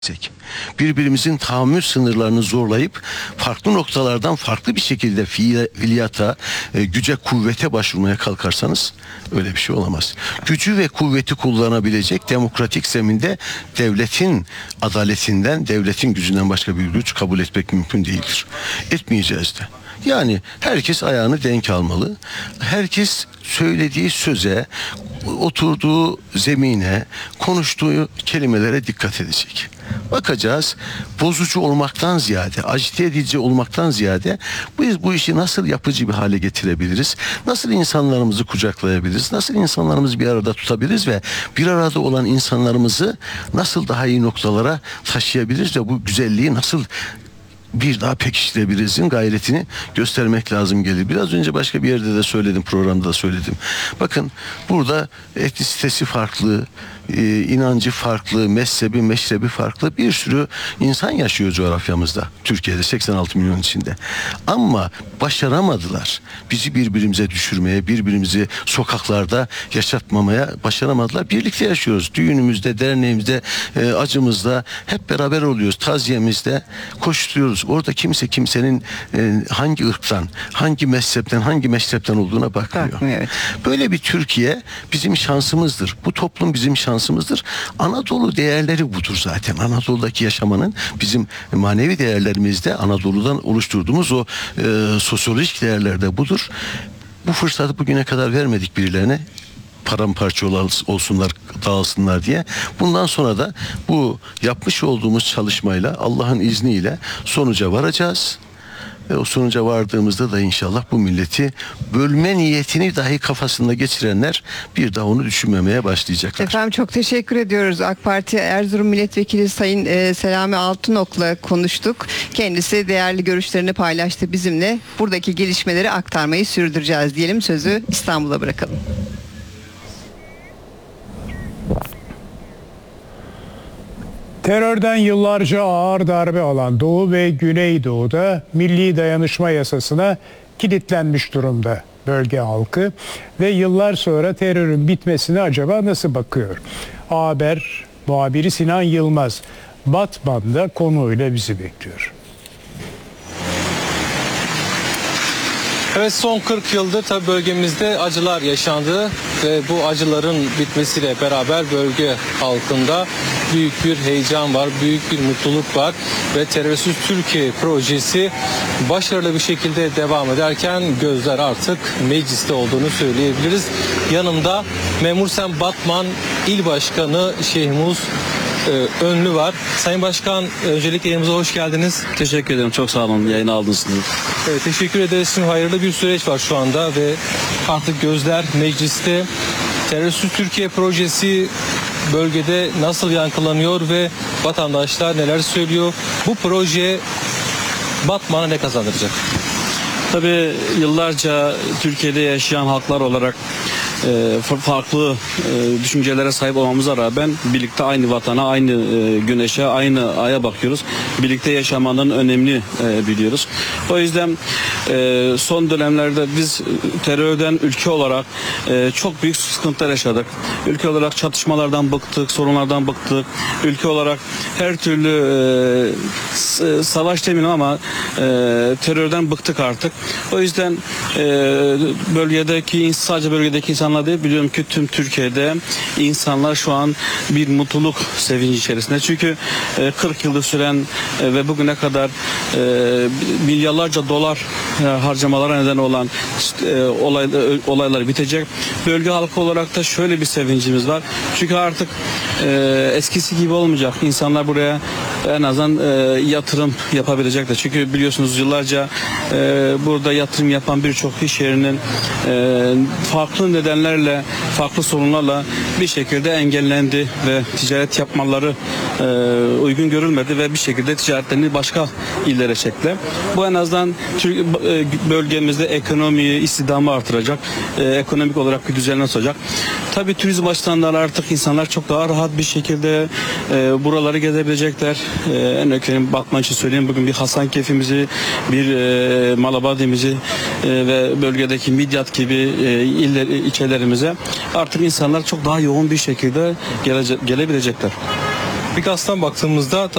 birbirimizin tahammül sınırlarını zorlayıp farklı noktalardan farklı bir şekilde fiiliyata, güce, kuvvete başvurmaya kalkarsanız öyle bir şey olamaz. Gücü ve kuvveti kullanabilecek demokratik zeminde devletin adaletinden, devletin gücünden başka bir güç kabul etmek mümkün değildir. Etmeyeceğiz de. Yani herkes ayağını denk almalı. Herkes söylediği söze, oturduğu zemine, konuştuğu kelimelere dikkat edecek. Bakacağız, bozucu olmaktan ziyade, agite edici olmaktan ziyade biz bu işi nasıl yapıcı bir hale getirebiliriz? Nasıl insanlarımızı kucaklayabiliriz? Nasıl insanlarımızı bir arada tutabiliriz ve bir arada olan insanlarımızı nasıl daha iyi noktalara taşıyabiliriz ve bu güzelliği nasıl bir daha pekiştirebilirizin gayretini göstermek lazım gelir. Biraz önce başka bir yerde de söyledim, programda da söyledim. Bakın burada etnisitesi farklı, inancı farklı, mezhebi, meşrebi farklı bir sürü insan yaşıyor coğrafyamızda. Türkiye'de 86 milyon içinde. Ama başaramadılar. Bizi birbirimize düşürmeye, birbirimizi sokaklarda yaşatmamaya başaramadılar. Birlikte yaşıyoruz. Düğünümüzde, derneğimizde, acımızda hep beraber oluyoruz. Taziyemizde koşturuyoruz. Orada kimse kimsenin hangi ırktan, hangi mezhepten, hangi meşrepten olduğuna bakmıyor. Evet. Böyle bir Türkiye bizim şansımızdır. Bu toplum bizim şansımızdır. Anadolu değerleri budur zaten. Anadolu'daki yaşamanın bizim manevi değerlerimizde Anadolu'dan oluşturduğumuz o sosyolojik değerler de budur. Bu fırsatı bugüne kadar vermedik birilerine. Paramparça olsunlar, dağılsınlar diye. Bundan sonra da bu yapmış olduğumuz çalışmayla Allah'ın izniyle sonuca varacağız. Ve o sonuca vardığımızda da inşallah bu milleti bölme niyetini dahi kafasında geçirenler bir daha onu düşünmemeye başlayacaklar. Efendim çok teşekkür ediyoruz. AK Parti Erzurum Milletvekili Sayın Selami Altınok'la konuştuk. Kendisi değerli görüşlerini paylaştı bizimle. Buradaki gelişmeleri aktarmayı sürdüreceğiz diyelim. Sözü İstanbul'a bırakalım. Terörden yıllarca ağır darbe alan Doğu ve Güneydoğu'da Milli Dayanışma Yasası'na kilitlenmiş durumda bölge halkı ve yıllar sonra terörün bitmesine acaba nasıl bakıyor? Haber muhabiri Sinan Yılmaz Batman'da konuyla bizi bekliyor. Evet, son 40 yıldır tabii bölgemizde acılar yaşandı ve bu acıların bitmesiyle beraber bölge halkında büyük bir heyecan var, büyük bir mutluluk var ve Terörsüz Türkiye projesi başarılı bir şekilde devam ederken gözler artık mecliste olduğunu söyleyebiliriz. Yanımda Memursen Batman İl Başkanı Şehmuz Önlü var. Sayın Başkan, öncelikle yayınımıza hoş geldiniz. Teşekkür ederim. Çok sağ olun. Yayını aldınız. Evet, teşekkür ederiz. Hayırlı bir süreç var şu anda ve artık gözler mecliste. Terörsüz Türkiye projesi bölgede nasıl yankılanıyor ve vatandaşlar neler söylüyor? Bu proje Batman'a ne kazandıracak? Tabii yıllarca Türkiye'de yaşayan halklar olarak farklı düşüncelere sahip olmamıza rağmen birlikte aynı vatana, aynı güneşe, aynı aya bakıyoruz. Birlikte yaşamanın önemini biliyoruz. O yüzden son dönemlerde biz terörden ülke olarak çok büyük sıkıntılar yaşadık. Ülke olarak çatışmalardan bıktık, sorunlardan bıktık. Ülke olarak her türlü savaş demeyeyim ama terörden bıktık artık. O yüzden bölgedeki, sadece bölgedeki insanlar değil, biliyorum ki tüm Türkiye'de insanlar şu an bir mutluluk sevinci içerisinde. Çünkü 40 yıldır süren ve bugüne kadar milyarlarca dolar harcamalara neden olan olaylar bitecek. Bölge halkı olarak da şöyle bir sevincimiz var. Çünkü artık eskisi gibi olmayacak. İnsanlar buraya en azından yatırım yapabilecekler. Çünkü biliyorsunuz yıllarca burada yatırım yapan birçok iş yerinin farklı nedenlerle, farklı sorunlarla bir şekilde engellendi ve ticaret yapmaları uygun görülmedi ve bir şekilde ticaretlerini başka illere çekti. Bu en azından bölgemizde ekonomiyi, istihdamı artıracak, ekonomik olarak bir düzenle olacak. Tabii turizm açısından artık insanlar çok daha rahat bir şekilde buraları gezebilecekler. En önemli Batman için söyleyeyim, bugün bir Hasankeyf'imizi, bir Malabadim'izi ve bölgedeki Midyat gibi ilçelerimize artık insanlar çok daha yoğun bir şekilde gelebilecekler. Peki aslında baktığımızda